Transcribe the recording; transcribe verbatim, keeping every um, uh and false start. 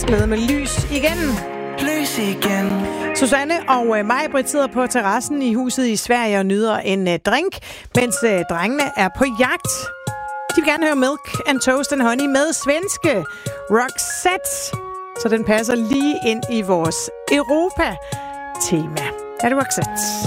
blevet med lys igen. Lys igen. Susanne og øh, mig, Britt, sidder på terrassen i huset i Sverige og nyder en øh, drink, mens øh, drengene er på jagt. De vil gerne høre Milk and Toast and Honey med svenske Roxette. Så den passer lige ind i vores Europa-tema. Er det Roxette?